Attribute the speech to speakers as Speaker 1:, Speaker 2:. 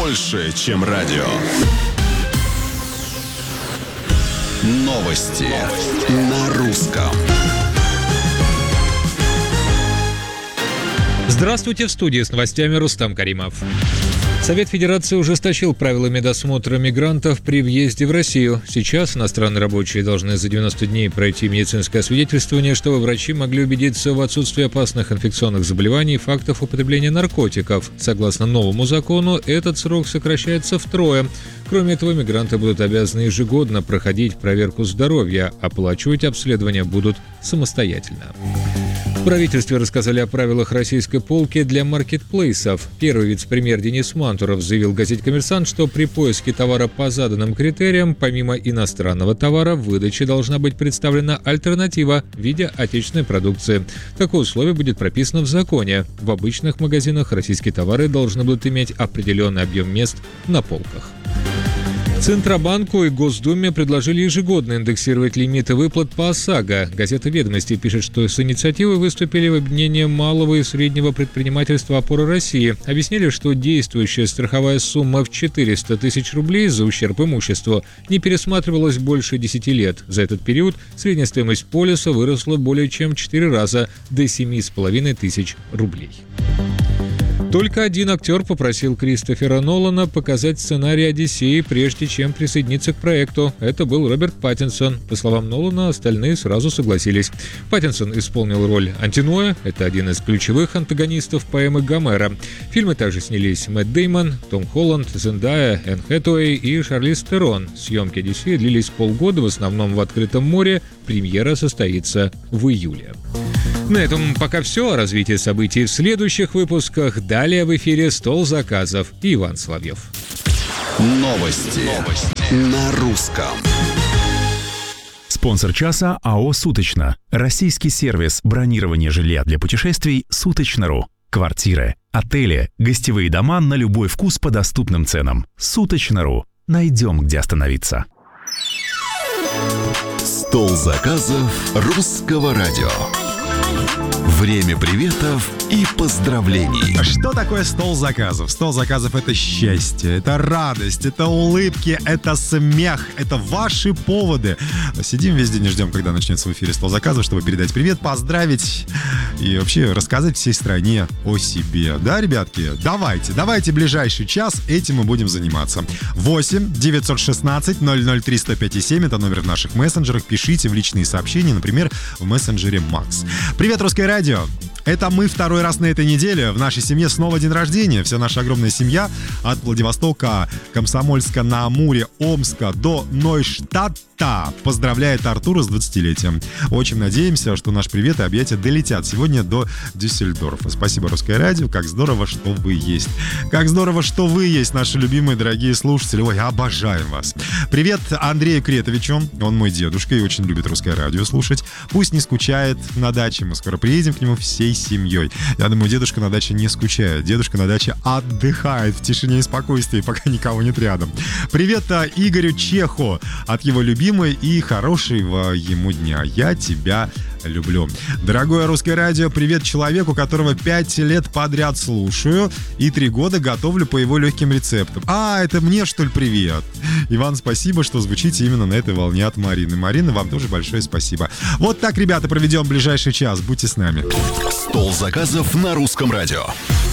Speaker 1: больше, чем радио. Новости на русском.
Speaker 2: Здравствуйте, в студии с новостями Рустам Каримов. Совет Федерации ужесточил правила медосмотра мигрантов при въезде в Россию. Сейчас иностранные рабочие должны за 90 дней пройти медицинское освидетельствование, чтобы врачи могли убедиться в отсутствии опасных инфекционных заболеваний и фактов употребления наркотиков. Согласно новому закону, этот срок сокращается втрое. Кроме этого, мигранты будут обязаны ежегодно проходить проверку здоровья, а оплачивать обследования будут самостоятельно. В правительстве рассказали о правилах российской полки для маркетплейсов. Первый вице-премьер Денис Мантуров заявил газете «Коммерсант», что при поиске товара по заданным критериям, помимо иностранного товара, в выдаче должна быть представлена альтернатива в виде отечественной продукции. Такое условие будет прописано в законе. В обычных магазинах российские товары должны будут иметь определенный объем мест на полках. Центробанку и Госдуме предложили ежегодно индексировать лимиты выплат по ОСАГО. Газета «Ведомости» пишет, что с инициативой выступили в объединении малого и среднего предпринимательства «Опора России». Объяснили, что действующая страховая сумма в 400 тысяч рублей за ущерб имуществу не пересматривалась больше 10 лет. За этот период средняя стоимость полиса выросла более чем в 4 раза до 7,5 тысяч рублей. Только один актер попросил Кристофера Нолана показать сценарий «Одиссеи», прежде чем присоединиться к проекту. Это был Роберт Паттинсон. По словам Нолана, остальные сразу согласились. Паттинсон исполнил роль Антиноя. Это один из ключевых антагонистов поэмы Гомера. В фильме также снялись Мэтт Дэймон, Том Холланд, Зендая, Энн Хэтэуэй и Шарлиз Терон. Съемки «Одиссеи» длились полгода, в основном в открытом море. Премьера состоится в июле. На этом пока все. О развитии событий в следующих выпусках. Далее в эфире «Стол заказов» и Иван Соловьев.
Speaker 1: Новости на русском.
Speaker 3: Спонсор часа АО «Суточно». Российский сервис бронирования жилья для путешествий «Суточно.ру». Квартиры, отели, гостевые дома на любой вкус по доступным ценам. «Суточно.ру». Найдем, где остановиться.
Speaker 1: Стол заказов русского радио. Время приветов и поздравлений.
Speaker 4: Что такое стол заказов? Стол заказов — это счастье, это радость, это улыбки, это смех, это ваши поводы. Сидим весь день и ждем, когда начнется в эфире стол заказов, чтобы передать привет, поздравить и вообще рассказать всей стране о себе. Да, ребятки? Давайте ближайший час этим мы будем заниматься. 8 916 003 105 7 это номер в наших мессенджерах. Пишите в личные сообщения, например, в мессенджере Макс. Привет, Русское радио! Это мы второй раз на этой неделе. В нашей семье снова день рождения. Вся наша огромная семья от Владивостока, Комсомольска-на-Амуре, Омска до Нойштадта поздравляет Артура с 20-летием. Очень надеемся, что наш привет и объятия долетят сегодня до Дюссельдорфа. Спасибо, Русское радио. Как здорово, что вы есть. Как здорово, что вы есть, наши любимые, дорогие слушатели. Ой, обожаем вас. Привет Андрею Кретовичу. Он мой дедушка и очень любит Русское радио слушать. Пусть не скучает на даче. Мы скоро приедем к нему всей семьей. Я думаю, дедушка на даче не скучает. Дедушка на даче отдыхает в тишине и спокойствии, пока никого нет рядом. Привет Игорю Чеху от его любимой и хорошего ему дня. Я тебя люблю. Дорогое Русское радио, привет человеку, которого 5 лет подряд слушаю и 3 года готовлю по его легким рецептам. Это мне, что ли, привет? Иван, спасибо, что звучите именно на этой волне от Марины. Марина, вам тоже большое спасибо. Вот так, ребята, проведем ближайший час. Будьте с нами.
Speaker 1: Стол заказов на русском радио.